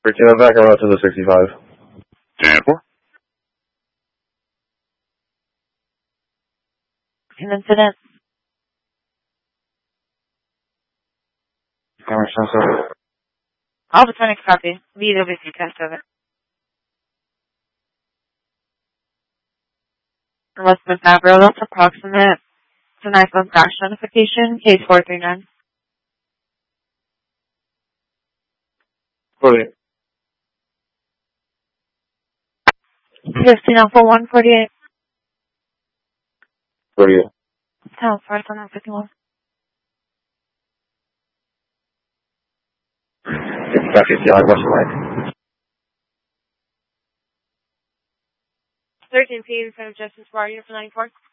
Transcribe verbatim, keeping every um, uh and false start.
thirteen, I'm back around to the sixty-five. ten four. An incident. Alpha twenty copy. V W C test over. Elizabeth Navro, that's approximate. It's an iPhone crash notification, case four three nine. forty-eight. fifteen Alpha one forty-eight. forty-eight. Oh, first one fifty-one. fifty-five, fifty-nine, what's the line? thirteen P in front of Justice Warrior for ninety-four.